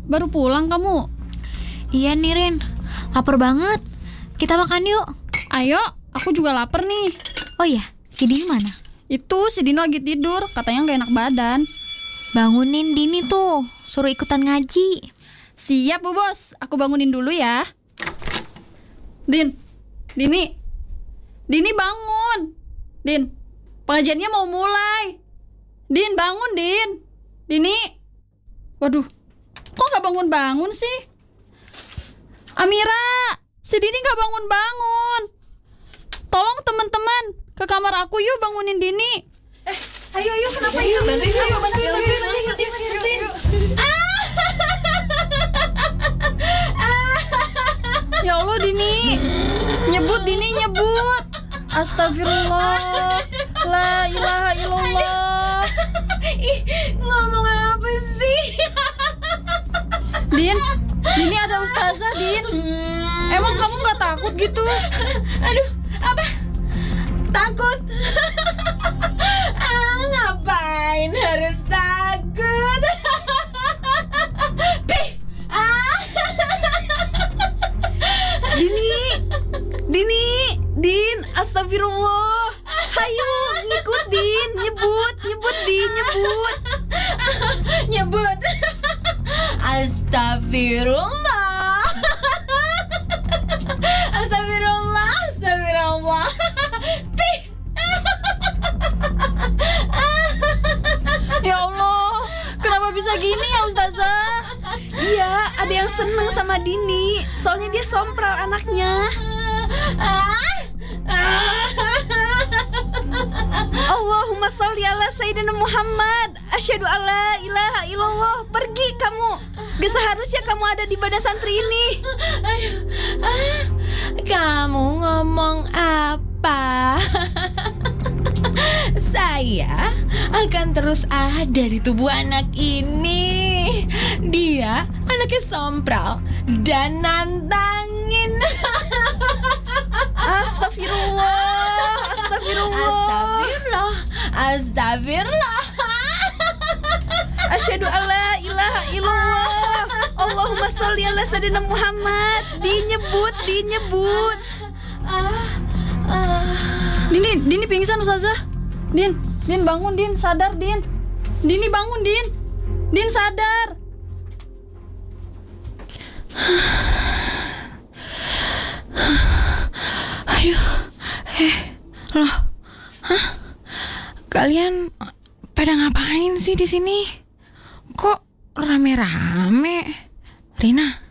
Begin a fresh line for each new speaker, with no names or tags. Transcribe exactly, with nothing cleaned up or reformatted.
baru pulang kamu?
Iya nih Rin, lapar banget. Kita makan yuk.
Ayo, aku juga lapar nih.
Oh iya, si Dini mana?
Itu si Dini lagi tidur, katanya gak enak badan.
Bangunin Dini tuh, suruh ikutan ngaji.
Siap Bu Bos, aku bangunin dulu ya. Din, Dini, Dini bangun. Din, pengajiannya mau mulai. Din, bangun Din. Dini, waduh, kok gak bangun-bangun sih? Amira, si Dini gak bangun-bangun. Tolong teman-teman, ke kamar aku yuk bangunin Dini.
Eh, ayo ayo kenapa yuk? Bantuin, ayo bantuin, bantuin, bantuin, bantuin.
Ya Allah Dini, nyebut Dini nyebut. Astagfirullah, la ilaha illallah.
Ih, ngomong apa sih?
Din, Dini ada ustazah Din. Emang kamu gak takut gitu?
Aduh, apa? Takut? Ah, ngapain harus takut? Pih! Ah!
Dini, Dini, Din, astagfirullah. Hayu, ngikut Din, nyebut, nyebut Din, nyebut.
Nyebut. Astagfirullah. Astagfirullah, astagfirullah. Pih!
Ya Allah, kenapa bisa gini ya ustazah?
Iya, ada yang seneng sama Dini. Soalnya dia sompral anaknya. Allahumma sholli ala Sayyidina Muhammad. Asyhadu alla ilaha illallah. Pergi kamu. Gak seharusnya kamu ada di badan santri ini.
Kamu ngomong apa? Saya akan terus ada di tubuh anak ini. Dia anaknya sompral dan nantangin.
Astagfirullah. Astagfirullah.
Astagfirullah. Astagfirullah.
Asyhadu alla ilaha illallah. Allahumma sholli ala Sayyidina Muhammad. Dinyebut, dinyebut.
Dini, Dini pingsan ustazah. Din, Din bangun Din, sadar Din. Dini bangun Din. Din sadar.
Aduh. Eh, loh. Hah? Kalian pada ngapain sih di sini? Kok rame-rame? Rina,